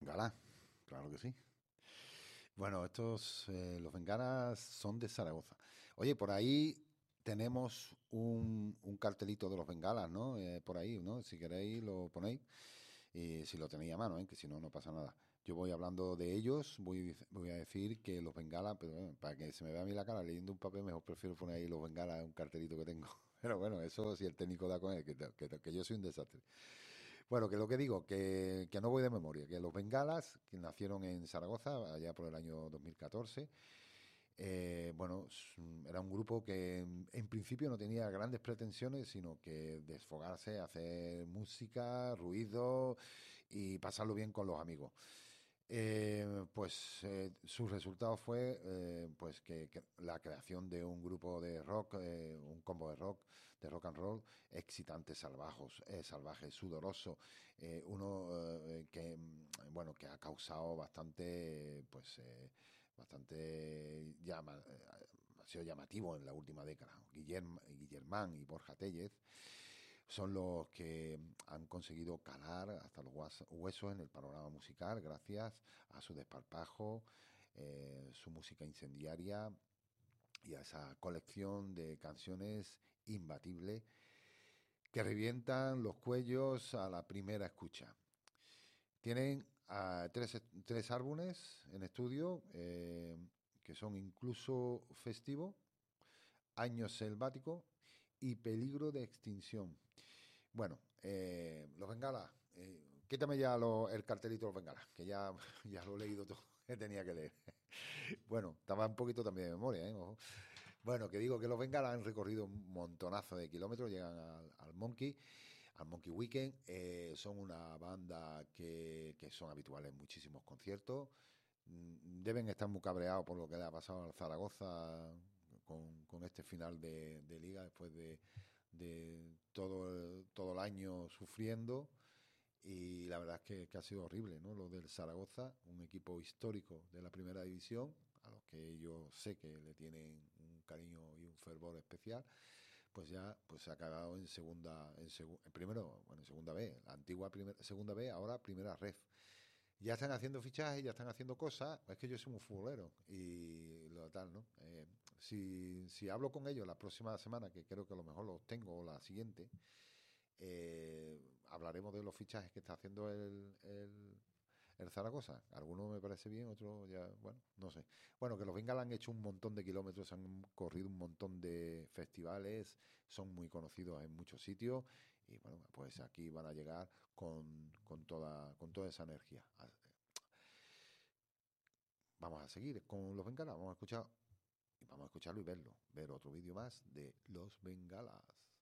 Bengalas, claro que sí. Bueno, los bengalas son de Zaragoza. Oye, por ahí tenemos un cartelito de los bengalas, ¿no? Por ahí, ¿no? Si queréis lo ponéis y si lo tenéis a mano, ¿eh? Que si no, no pasa nada. Yo voy hablando de ellos, voy a decir que los bengalas, pero bueno, para que se me vea a mí la cara leyendo un papel, mejor prefiero poner ahí los bengalas, un cartelito que tengo. Pero bueno, eso si el técnico da con él, que yo soy un desastre. Bueno, que lo que digo, que no voy de memoria, que los bengalas, que nacieron en Zaragoza allá por el año 2014, bueno, era un grupo que en principio no tenía grandes pretensiones, sino que desfogarse, hacer música, ruido y pasarlo bien con los amigos. Su resultado fue pues que la creación de un grupo de rock, un combo de rock and roll, excitante, salvaje, sudoroso, bueno, que ha causado ha sido llamativo en la última década. Guillermán y Borja Tellez son los que han conseguido calar hasta los huesos en el panorama musical gracias a su desparpajo, su música incendiaria y a esa colección de canciones imbatible que revientan los cuellos a la primera escucha. Tienen tres álbumes en estudio que son Incluso Festivo, Año Selvático y Peligro de Extinción. Bueno, los bengalas, quítame ya el cartelito de los bengalas, que ya, ya lo he leído todo, que tenía que leer. Bueno, estaba un poquito también de memoria, ¿eh? Ojo. Bueno, que digo que los bengalas han recorrido un montonazo de kilómetros, llegan al Monkey Weekend, son una banda que son habituales en muchísimos conciertos. Deben estar muy cabreados por lo que le ha pasado al Zaragoza con este final de liga después de todo el año sufriendo. Y la verdad es que ha sido horrible, ¿no? Lo del Zaragoza, un equipo histórico de la primera división, a los que yo sé que le tienen un cariño y un fervor especial, pues ya pues se ha cagado en primero, bueno, en segunda B, la antigua segunda B, ahora primera ref. Ya están haciendo fichajes, ya están haciendo cosas. Es que yo soy un futbolero y lo tal, ¿no? Si hablo con ellos la próxima semana, que creo que a lo mejor los tengo, o la siguiente, hablaremos de los fichajes que está haciendo el Zaragoza. Algunos me parece bien, otros ya, bueno, no sé. Bueno, que los Bengals han hecho un montón de kilómetros, han corrido un montón de festivales, son muy conocidos en muchos sitios y bueno, pues aquí van a llegar con toda esa energía. Vamos a seguir con los Bengalas, vamos a escucharlo y ver otro vídeo más de los Bengalas.